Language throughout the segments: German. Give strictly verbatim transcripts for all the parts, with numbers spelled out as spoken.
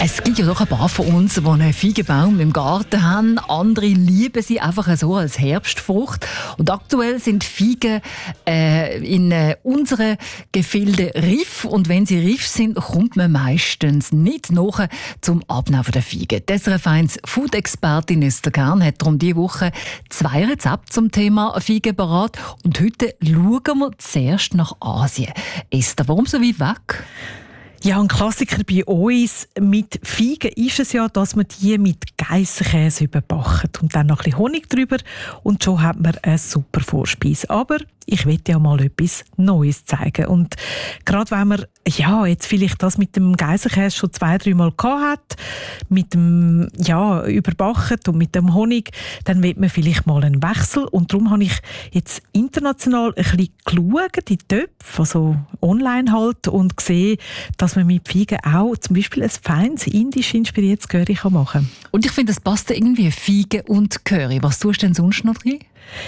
Es gibt ja doch ein paar von uns, die einen Feigenbaum im Garten haben. Andere lieben sie einfach so als Herbstfrucht. Und aktuell sind Feigen äh, in äh, unseren Gefilden reif. Und wenn sie reif sind, kommt man meistens nicht nach zum Abnehmen der Feigen. Die S R F eins Food-Expertin Esther Kern hat darum diese Woche zwei Rezepte zum Thema Feigen parat. Und heute schauen wir zuerst nach Asien. Esther, warum so weit weg? Ja, ein Klassiker bei uns mit Feigen ist es ja, dass man die mit Geissenkäse überbackt und dann noch ein bisschen Honig drüber und schon hat man eine super Vorspeise. Aber ich möchte ja mal etwas Neues zeigen. Und gerade wenn man ja, jetzt vielleicht das mit dem Geissenkäse schon zwei, drei Mal gehabt hat, mit dem ja, überbackt und mit dem Honig, dann will man vielleicht mal einen Wechsel. Und darum habe ich jetzt international ein bisschen geschaut, die Töpfe, also online halt, und gesehen, dass man mit Feigen auch zum Beispiel ein feines, indisch inspiriertes Curry machen kann. Und ich finde, das passt irgendwie, Feigen und Curry. Was tust du denn sonst noch drin?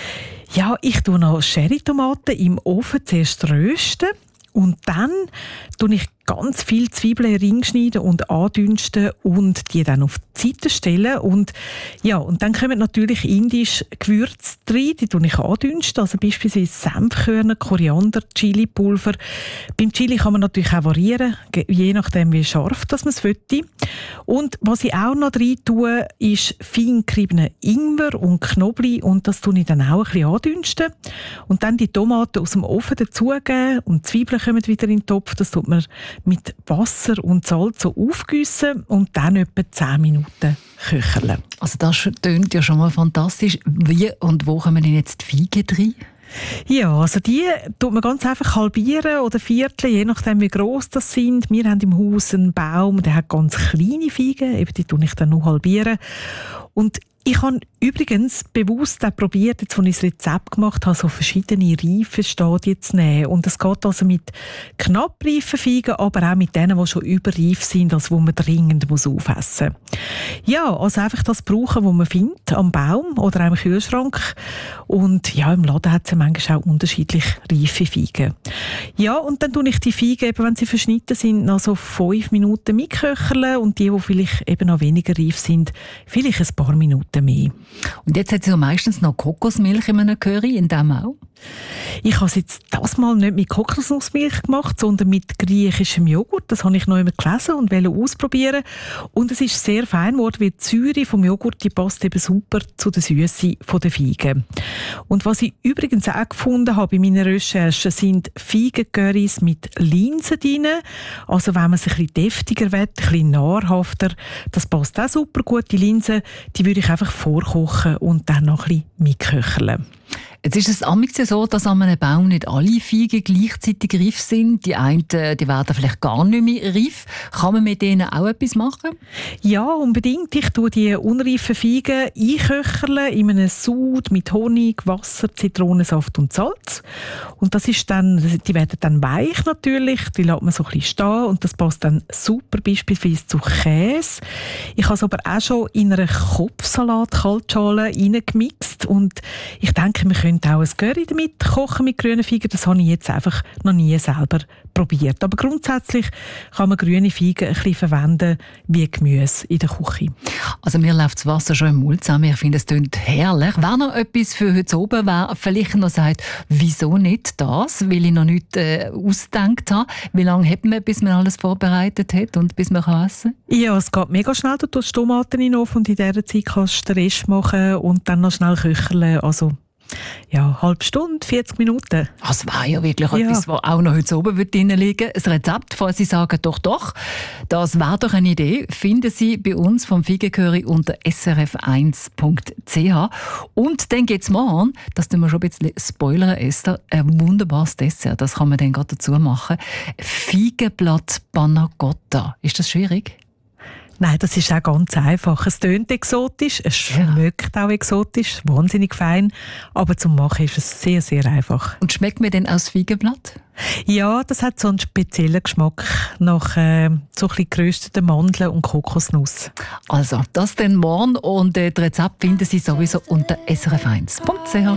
Ja, ich tue noch Cherrytomaten im Ofen zuerst rösten und dann tue ich ganz viel Zwiebeln ring schneiden und andünsten und die dann auf die Seite stellen. Und, ja, und dann kommen natürlich indisch Gewürze rein, die tue ich andünsten, also beispielsweise Senfkörner, Koriander, Chilipulver. Beim Chili kann man natürlich auch variieren, je nachdem wie scharf das man es möchte. Und was ich auch noch rein tue, ist fein geriebenen Ingwer und Knoblauch und das tue ich dann auch ein bisschen andünsten. Und dann die Tomaten aus dem Ofen dazugeben und die Zwiebeln kommen wieder in den Topf, das tut man mit Wasser und Salz so aufgießen und dann etwa zehn Minuten köcheln. Also das tönt ja schon mal fantastisch. Wie und wo kommen denn jetzt die Feigen rein? Ja, also die tut man ganz einfach halbieren oder vierteln, je nachdem wie gross das sind. Wir haben im Haus einen Baum, der hat ganz kleine Feigen, eben die tue ich dann noch halbieren. Und ich habe übrigens bewusst auch probiert, jetzt, als ich das Rezept gemacht habe, so verschiedene Reifenstadien zu nehmen. Und es geht also mit knapp reifen Feigen, aber auch mit denen, die schon überreif sind, also wo man dringend muss aufessen muss. Ja, also einfach das brauchen, was man findet, am Baum oder auch im Kühlschrank. Und ja, im Laden hat es ja manchmal auch unterschiedlich reife Feigen. Ja, und dann tue ich die Feigen, eben, wenn sie verschnitten sind, noch so fünf Minuten mitköcheln und die, die vielleicht eben noch weniger reif sind, vielleicht ein paar Minuten mehr. Und jetzt hat sie ja meistens noch Kokosmilch in einem Curry, in dem auch? Ich habe es jetzt das Mal nicht mit Kokosnussmilch gemacht, sondern mit griechischem Joghurt. Das habe ich noch immer gelesen und wollte ausprobieren. Und es ist sehr fein geworden, weil die Säure vom Joghurt, die passt eben super zu der Süße der Feigen. Und was ich übrigens auch gefunden habe bei meinen Recherchen, sind Feigencurrys mit Linsen drin. Also wenn man es ein bisschen deftiger will, ein bisschen nahrhafter, das passt auch super gut. Die Linsen, die würde ich einfach vorkochen und dann noch ein bisschen mitköcheln. Jetzt ist es amigs so, dass an einem Baum nicht alle Feigen gleichzeitig reif sind. Die einen die werden vielleicht gar nicht mehr reif. Kann man mit denen auch etwas machen? Ja, unbedingt. Ich tue die unreifen Feigen einköcheln in einem Sud mit Honig, Wasser, Zitronensaft und Salz. Und das ist dann, die werden dann weich natürlich. Die lässt man so ein bisschen stehen und das passt dann super beispielsweise zu Käse. Ich habe es aber auch schon in einer Kopfsalat-Kaltschale reingemixt und ich denke, wir können auch ein Curry damit kochen mit grünen Feigen. Das habe ich jetzt einfach noch nie selber probiert. Aber grundsätzlich kann man grüne Feigen ein bisschen verwenden wie Gemüse in der Küche. Also mir läuft das Wasser schon im Mund zusammen. Ich finde, es klingt herrlich. Wer noch etwas für heute oben wer vielleicht noch sagt, wieso nicht das, weil ich noch nichts äh, ausgedacht habe. Wie lange hat man, bis man alles vorbereitet hat und bis man kann essen kann? Ja, es geht mega schnell. Du tust Tomaten in den Ofen und in dieser Zeit kannst du den Rest machen und dann noch schnell köcheln. Also ja, eine halbe Stunde, vierzig Minuten. Das wäre ja wirklich ja. etwas, was auch noch heute oben drin liegen würde. Ein Rezept, falls Sie sagen, doch, doch, das wäre doch eine Idee, finden Sie bei uns vom Feigencurry unter s r f eins punkt c h. Und dann geht es morgen, das tun wir schon ein bisschen spoilern, Esther, ein wunderbares Dessert, das kann man dann gerade dazu machen. Feigenblatt Panna Cotta. Ist das schwierig? Nein, das ist auch ganz einfach. Es tönt exotisch, es schmeckt ja auch exotisch, wahnsinnig fein, aber zum Machen ist es sehr, sehr einfach. Und schmeckt mir denn aus Feigenblatt? Ja, das hat so einen speziellen Geschmack nach äh, so ein bisschen gerösteten Mandeln und Kokosnuss. Also, das dann morgen und äh, das Rezept finden Sie sowieso unter s r f eins punkt c h.